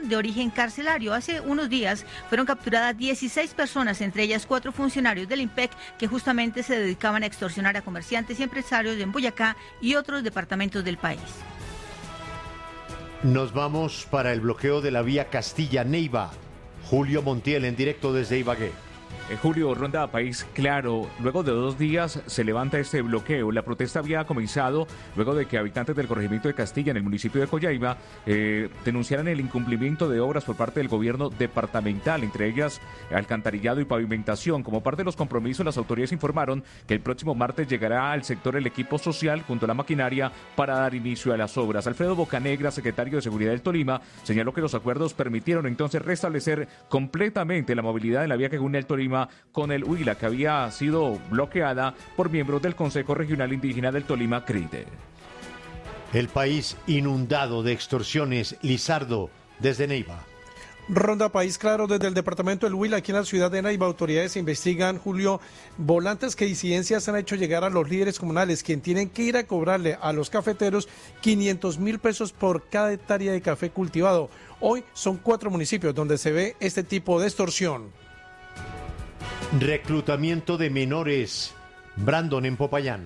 extorsión de origen carcelario. Hace unos días fueron capturadas 16 personas, entre ellas 4 funcionarios del IMPEC que justamente se dedicaban a extorsionar a comerciantes y empresarios en Boyacá y otros departamentos del país. Nos vamos para el bloqueo de la vía Castilla-Neiva. Julio Montiel en directo desde Ibagué. Julio, Ronda País Claro, luego de 2 días se levanta este bloqueo. La protesta había comenzado luego de que habitantes del corregimiento de Castilla, en el municipio de Coyhaiba, denunciaran el incumplimiento de obras por parte del gobierno departamental, entre ellas alcantarillado y pavimentación. Como parte de los compromisos, las autoridades informaron que el próximo martes llegará al sector el equipo social junto a la maquinaria para dar inicio a las obras. Alfredo Bocanegra, secretario de Seguridad del Tolima, señaló que los acuerdos permitieron entonces restablecer completamente la movilidad en la vía que une el Tolima con el Huila, que había sido bloqueada por miembros del Consejo Regional Indígena del Tolima, CRIDE. El país inundado de extorsiones. Lizardo, desde Neiva. Ronda País Claro desde el departamento del Huila, aquí en la ciudad de Neiva. Autoridades investigan, Julio, volantes que disidencias han hecho llegar a los líderes comunales, quien tienen que ir a cobrarle a los cafeteros 500.000 pesos por cada hectárea de café cultivado. Hoy son 4 municipios donde se ve este tipo de extorsión. Reclutamiento de menores. Brandon en Popayán.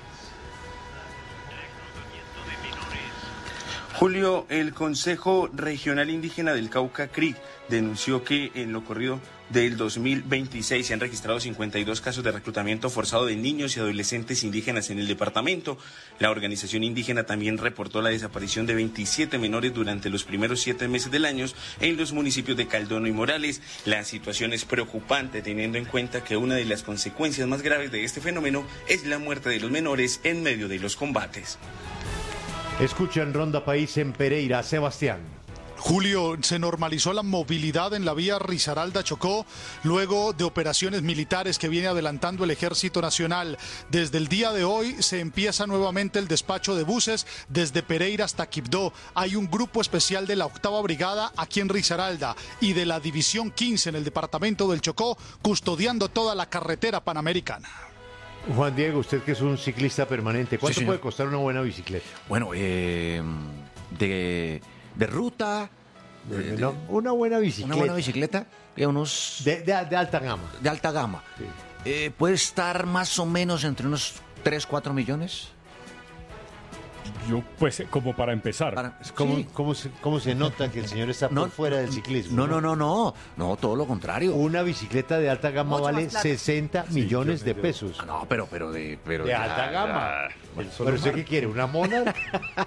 Julio, el Consejo Regional Indígena del Cauca, CRID, denunció que en lo corrido del 2026 se han registrado 52 casos de reclutamiento forzado de niños y adolescentes indígenas en el departamento. La organización indígena también reportó la desaparición de 27 menores durante los primeros 7 meses del año en los municipios de Caldono y Morales. La situación es preocupante teniendo en cuenta que una de las consecuencias más graves de este fenómeno es la muerte de los menores en medio de los combates. Escuchan Ronda País en Pereira. Sebastián. Julio, se normalizó la movilidad en la vía Risaralda-Chocó luego de operaciones militares que viene adelantando el Ejército Nacional. Desde el día de hoy se empieza nuevamente el despacho de buses desde Pereira hasta Quibdó. Hay un grupo especial de la 8ª Brigada aquí en Risaralda y de la División 15 en el departamento del Chocó custodiando toda la carretera panamericana. Juan Diego, usted que es un ciclista permanente, ¿cuánto puede costar una buena bicicleta? Bueno, de ruta. Una buena bicicleta. Una buena bicicleta, unos... De alta gama. De alta gama. Sí. Puede estar más o menos entre unos 3-4 millones. Yo, pues, como para empezar. ¿Cómo se nota que el señor está por fuera del ciclismo? No, todo lo contrario. Una bicicleta de alta gama vale 60 millones de pesos. No, pero de alta gama. ¿Pero usted qué quiere? ¿Una mona?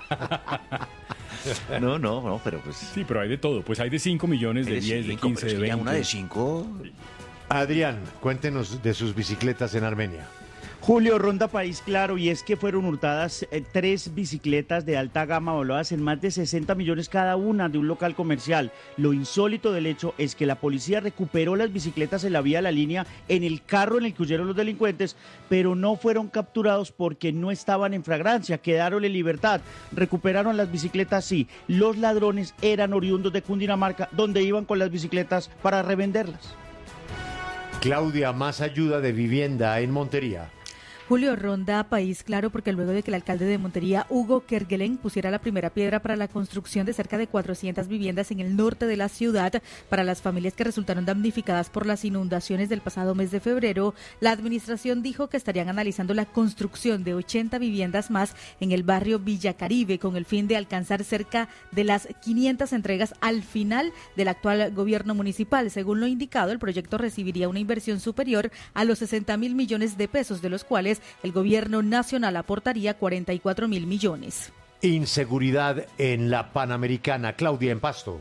No, pero pues... Sí, pero hay de todo. Pues hay de 5 millones, de 10, de 15, de 20. Una de 5... Adrián, cuéntenos de sus bicicletas en Armenia. Julio, Ronda País Claro, y es que fueron hurtadas 3 bicicletas de alta gama valuadas en más de 60 millones cada una de un local comercial. Lo insólito del hecho es que la policía recuperó las bicicletas en la vía de la línea en el carro en el que huyeron los delincuentes, pero no fueron capturados porque no estaban en flagrancia, quedaron en libertad. Recuperaron las bicicletas, sí. Los ladrones eran oriundos de Cundinamarca, donde iban con las bicicletas para revenderlas. Claudia, más ayuda de vivienda en Montería. Julio, Ronda País Claro, porque luego de que el alcalde de Montería, Hugo Kerguelen, pusiera la primera piedra para la construcción de cerca de 400 viviendas en el norte de la ciudad para las familias que resultaron damnificadas por las inundaciones del pasado mes de febrero, la administración dijo que estarían analizando la construcción de 80 viviendas más en el barrio Villa Caribe con el fin de alcanzar cerca de las 500 entregas al final del actual gobierno municipal. Según lo indicado, el proyecto recibiría una inversión superior a los 60.000 millones de pesos, de los cuales el gobierno nacional aportaría 44.000 millones. Inseguridad en la Panamericana. Claudia, en Pasto.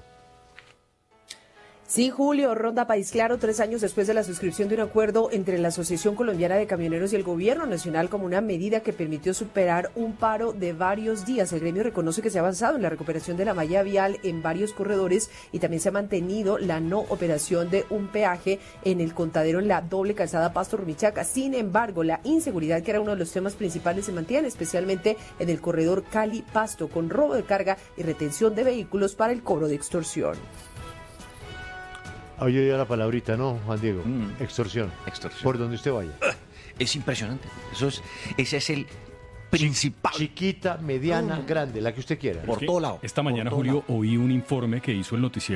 Sí, Julio, Ronda País Claro, 3 años después de la suscripción de un acuerdo entre la Asociación Colombiana de Camioneros y el Gobierno Nacional como una medida que permitió superar un paro de varios días. El gremio reconoce que se ha avanzado en la recuperación de la malla vial en varios corredores y también se ha mantenido la no operación de un peaje en el contadero en la doble calzada Pasto-Rumichaca. Sin embargo, la inseguridad, que era uno de los temas principales, se mantiene, especialmente en el corredor Cali-Pasto, con robo de carga y retención de vehículos para el cobro de extorsión. Oye, ya la palabrita, ¿no, Juan Diego? Extorsión. Por donde usted vaya. Es impresionante. Ese es el principal. Chiquita, mediana, grande, la que usted quiera. Por todo lado. Esta mañana, Julio, oí un informe que hizo el noticiero